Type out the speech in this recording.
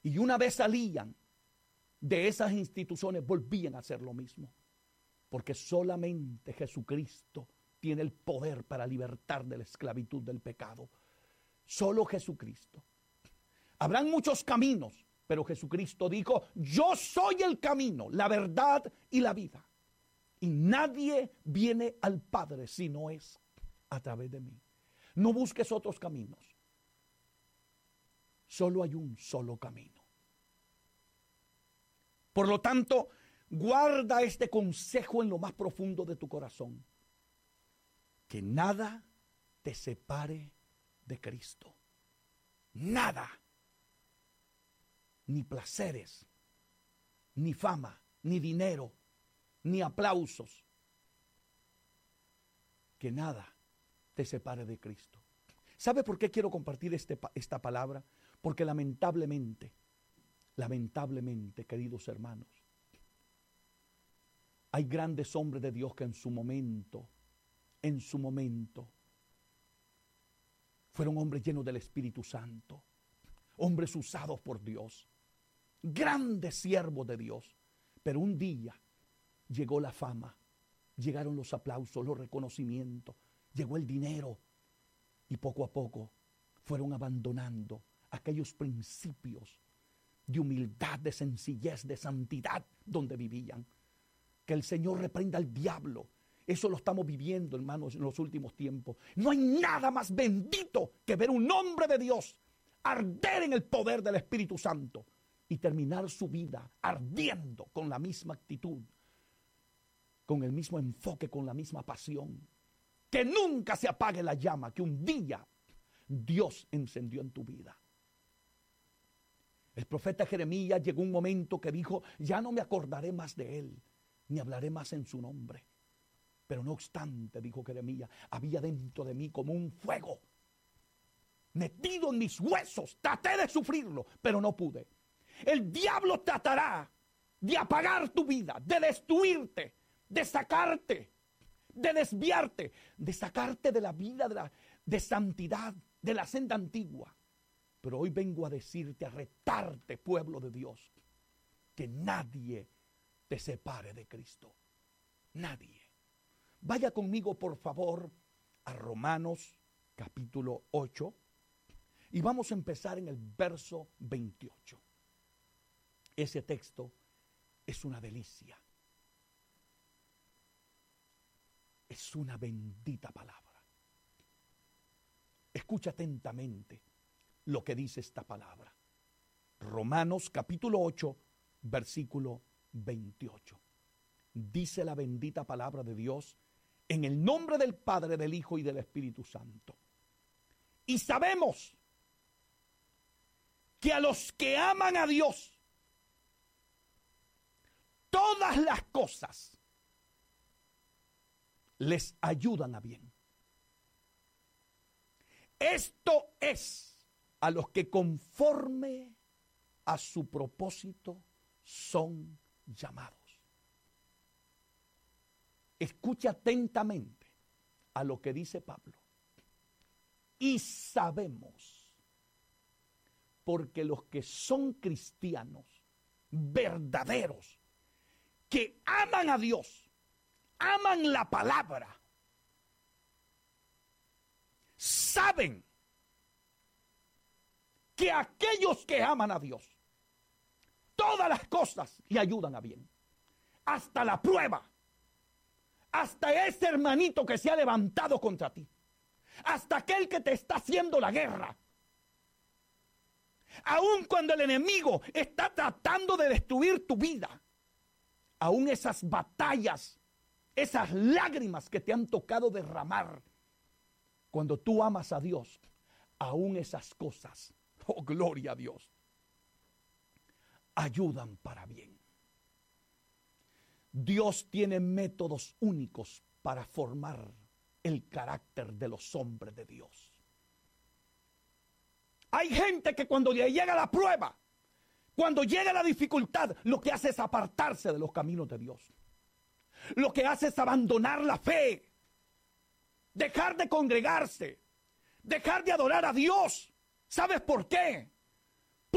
Y una vez salían de esas instituciones, volvían a hacer lo mismo. Porque solamente Jesucristo tiene el poder para libertar de la esclavitud del pecado. Solo Jesucristo. Habrán muchos caminos, pero Jesucristo dijo: yo soy el camino, la verdad y la vida. Y nadie viene al Padre si no es a través de mí. No busques otros caminos. Solo hay un solo camino. Por lo tanto, guarda este consejo en lo más profundo de tu corazón. Que nada te separe de Cristo. Nada. Ni placeres, ni fama, ni dinero, ni aplausos. Que nada te separe de Cristo. ¿Sabe por qué quiero compartir esta palabra? Porque lamentablemente, queridos hermanos, hay grandes hombres de Dios que en su momento, fueron hombres llenos del Espíritu Santo, hombres usados por Dios, grandes siervos de Dios, pero un día llegó la fama, llegaron los aplausos, los reconocimientos, llegó el dinero y poco a poco fueron abandonando aquellos principios de humildad, de sencillez, de santidad donde vivían. Que el Señor reprenda al diablo. Eso lo estamos viviendo, hermanos, en los últimos tiempos. No hay nada más bendito que ver un hombre de Dios arder en el poder del Espíritu Santo y terminar su vida ardiendo con la misma actitud, con el mismo enfoque, con la misma pasión. Que nunca se apague la llama que un día Dios encendió en tu vida. El profeta Jeremías llegó un momento que dijo: ya no me acordaré más de él, ni hablaré más en su nombre. Pero no obstante, dijo Jeremías, había dentro de mí como un fuego metido en mis huesos. Traté de sufrirlo, pero no pude. El diablo tratará de apagar tu vida, de destruirte, de sacarte, de desviarte, de sacarte de la vida de santidad, de la senda antigua. Pero hoy vengo a decirte, a retarte, pueblo de Dios, que nadie te separe de Cristo. Nadie. Vaya conmigo, por favor, a Romanos capítulo 8 y vamos a empezar en el verso 28. Ese texto es una delicia. Es una bendita palabra. Escucha atentamente lo que dice esta palabra. Romanos capítulo 8, versículo 28. Dice la bendita palabra de Dios en el nombre del Padre, del Hijo y del Espíritu Santo. Y sabemos que a los que aman a Dios, todas las cosas les ayudan a bien. Esto es a los que conforme a su propósito son llamados. Escucha atentamente a lo que dice Pablo. Y sabemos, porque los que son cristianos verdaderos, que aman a Dios, aman la palabra, saben que aquellos que aman a Dios, todas las cosas le ayudan a bien. Hasta la prueba, hasta ese hermanito que se ha levantado contra ti, hasta aquel que te está haciendo la guerra. Aun cuando el enemigo está tratando de destruir tu vida, aun esas batallas, esas lágrimas que te han tocado derramar, cuando tú amas a Dios, aun esas cosas, oh gloria a Dios, ayudan para bien. Dios tiene métodos únicos para formar el carácter de los hombres de Dios. Hay gente que cuando le llega la prueba, cuando llega la dificultad, lo que hace es apartarse de los caminos de Dios. Lo que hace es abandonar la fe, dejar de congregarse, dejar de adorar a Dios. ¿Sabes por qué?